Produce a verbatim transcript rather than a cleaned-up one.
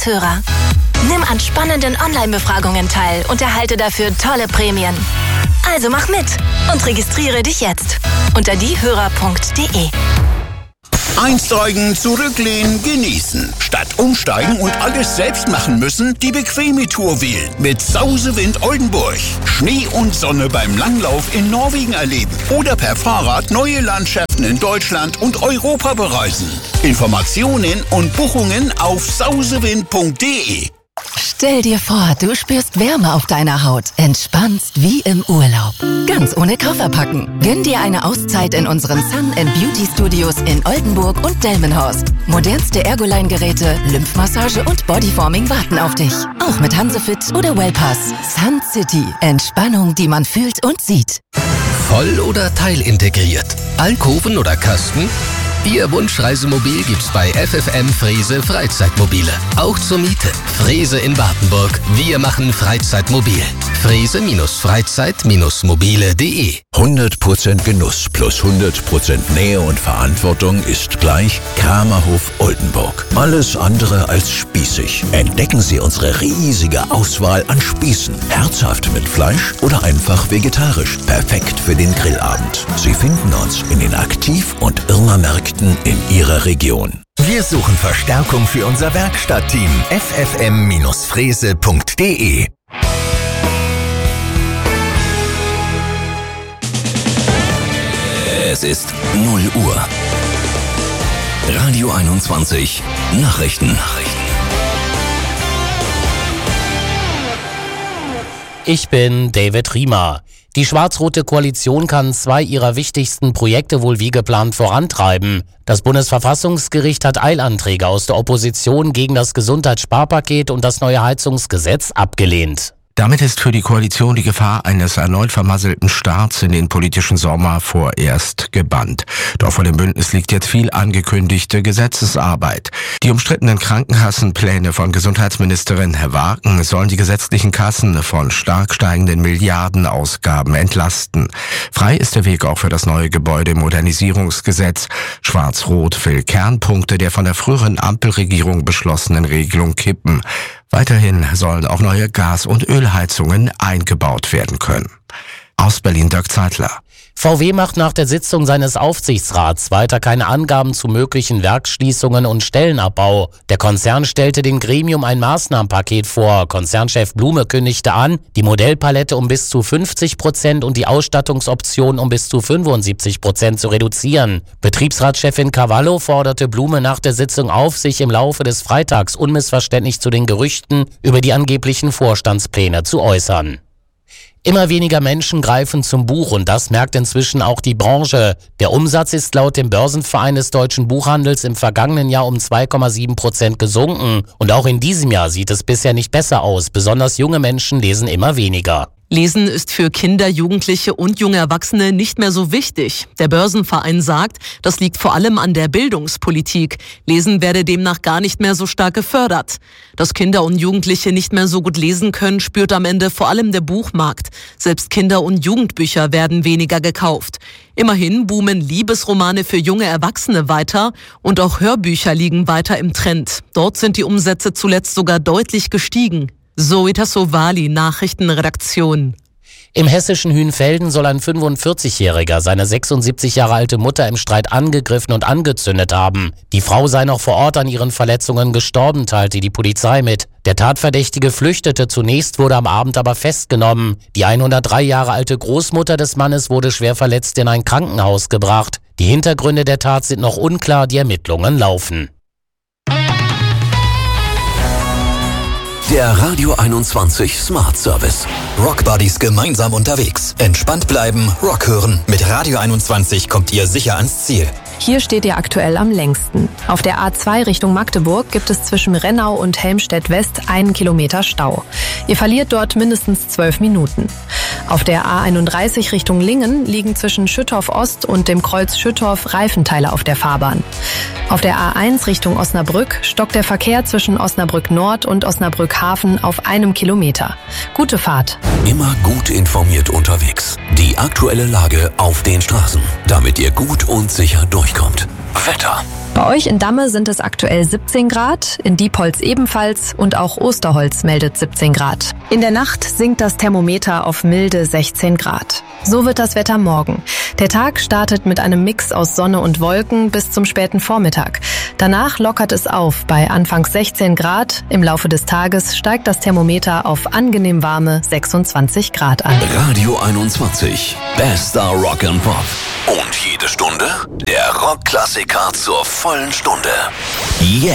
Podcast-Hörer. Nimm an spannenden Online-Befragungen teil und erhalte dafür tolle Prämien. Also mach mit und registriere dich jetzt unter diehörer punkt de. Einsteigen, zurücklehnen, genießen. Statt umsteigen und alles selbst machen müssen, die bequeme Tour wählen. Mit Sausewind Oldenburg. Schnee und Sonne beim Langlauf in Norwegen erleben. Oder per Fahrrad neue Landschaften in Deutschland und Europa bereisen. Informationen und Buchungen auf sausewind punkt de. Stell dir vor, du spürst Wärme auf deiner Haut, entspannst wie im Urlaub. Ganz ohne Koffer packen. Gönn dir eine Auszeit in unseren Sun and Beauty Studios in Oldenburg und Delmenhorst. Modernste Ergoline-Geräte, Lymphmassage und Bodyforming warten auf dich. Auch mit Hansefit oder Wellpass. Sun City. Entspannung, die man fühlt und sieht. Voll- oder teilintegriert? Alkoven oder Kasten? Ihr Wunschreisemobil gibt's bei F F M Frese Freizeitmobile. Auch zur Miete. Frese in Wartenburg. Wir machen Freizeitmobil. Frese-Freizeit-Mobile punkt de. hundert Prozent Genuss plus hundert Prozent Nähe und Verantwortung ist gleich Kramerhof Oldenburg. Alles andere als spießig. Entdecken Sie unsere riesige Auswahl an Spießen. Herzhaft mit Fleisch oder einfach vegetarisch. Perfekt für den Grillabend. Sie finden uns in den Aktiv- und Irma-Märkten in Ihrer Region. Wir suchen Verstärkung für unser Werkstattteam. F F M Frese punkt de. Es ist null Uhr. Radio einundzwanzig Nachrichten. Ich bin David Riemer. Die schwarz-rote Koalition kann zwei ihrer wichtigsten Projekte wohl wie geplant vorantreiben. Das Bundesverfassungsgericht hat Eilanträge aus der Opposition gegen das Gesundheitssparpaket und das neue Heizungsgesetz abgelehnt. Damit ist für die Koalition die Gefahr eines erneut vermasselten Starts in den politischen Sommer vorerst gebannt. Doch vor dem Bündnis liegt jetzt viel angekündigte Gesetzesarbeit. Die umstrittenen Krankenkassenpläne von Gesundheitsministerin Wagen sollen die gesetzlichen Kassen von stark steigenden Milliardenausgaben entlasten. Frei ist der Weg auch für das neue Gebäudemodernisierungsgesetz. Schwarz-Rot will Kernpunkte der von der früheren Ampelregierung beschlossenen Regelung kippen. Weiterhin sollen auch neue Gas- und Ölheizungen eingebaut werden können. Aus Berlin Dirk Zeitler. V W macht nach der Sitzung seines Aufsichtsrats weiter keine Angaben zu möglichen Werksschließungen und Stellenabbau. Der Konzern stellte dem Gremium ein Maßnahmenpaket vor. Konzernchef Blume kündigte an, die Modellpalette um bis zu fünfzig Prozent und die Ausstattungsoption um bis zu fünfundsiebzig Prozent zu reduzieren. Betriebsratschefin Cavallo forderte Blume nach der Sitzung auf, sich im Laufe des Freitags unmissverständlich zu den Gerüchten über die angeblichen Vorstandspläne zu äußern. Immer weniger Menschen greifen zum Buch und das merkt inzwischen auch die Branche. Der Umsatz ist laut dem Börsenverein des deutschen Buchhandels im vergangenen Jahr um zwei Komma sieben Prozent gesunken. Und auch in diesem Jahr sieht es bisher nicht besser aus. Besonders junge Menschen lesen immer weniger. Lesen ist für Kinder, Jugendliche und junge Erwachsene nicht mehr so wichtig. Der Börsenverein sagt, das liegt vor allem an der Bildungspolitik. Lesen werde demnach gar nicht mehr so stark gefördert. Dass Kinder und Jugendliche nicht mehr so gut lesen können, spürt am Ende vor allem der Buchmarkt. Selbst Kinder- und Jugendbücher werden weniger gekauft. Immerhin boomen Liebesromane für junge Erwachsene weiter und auch Hörbücher liegen weiter im Trend. Dort sind die Umsätze zuletzt sogar deutlich gestiegen. Zoe Tassovali, Nachrichtenredaktion. Im hessischen Hünfelden soll ein fünfundvierzigjähriger seine sechsundsiebzig Jahre alte Mutter im Streit angegriffen und angezündet haben. Die Frau sei noch vor Ort an ihren Verletzungen gestorben, teilte die Polizei mit. Der Tatverdächtige flüchtete zunächst, wurde am Abend aber festgenommen. Die hundertdrei Jahre alte Großmutter des Mannes wurde schwer verletzt in ein Krankenhaus gebracht. Die Hintergründe der Tat sind noch unklar, die Ermittlungen laufen. Der Radio einundzwanzig Smart Service. Rockbuddies gemeinsam unterwegs. Entspannt bleiben, Rock hören. Mit Radio einundzwanzig kommt ihr sicher ans Ziel. Hier steht ihr aktuell am längsten. Auf der A zwei Richtung Magdeburg gibt es zwischen Rennau und Helmstedt-West einen Kilometer Stau. Ihr verliert dort mindestens zwölf Minuten. Auf der A einunddreißig Richtung Lingen liegen zwischen Schüttorf Ost und dem Kreuz Schüttorf Reifenteile auf der Fahrbahn. Auf der A eins Richtung Osnabrück stockt der Verkehr zwischen Osnabrück Nord und Osnabrück Hafen auf einem Kilometer. Gute Fahrt. Immer gut informiert unterwegs. Die aktuelle Lage auf den Straßen, damit ihr gut und sicher durchkommt. Wetter. Bei euch in Damme sind es aktuell siebzehn Grad, in Diepholz ebenfalls und auch Osterholz meldet siebzehn Grad. In der Nacht sinkt das Thermometer auf milde sechzehn Grad. So wird das Wetter morgen. Der Tag startet mit einem Mix aus Sonne und Wolken bis zum späten Vormittag. Danach lockert es auf bei anfangs sechzehn Grad. Im Laufe des Tages steigt das Thermometer auf angenehm warme sechsundzwanzig Grad an. Radio einundzwanzig, bester Rock and Pop. Und jede Stunde der Rockklassiker zur vollen Stunde. Jetzt.